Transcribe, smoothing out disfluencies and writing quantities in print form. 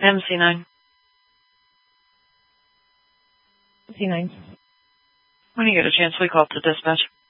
MC9. MC9. When you get a chance, we call to dispatch.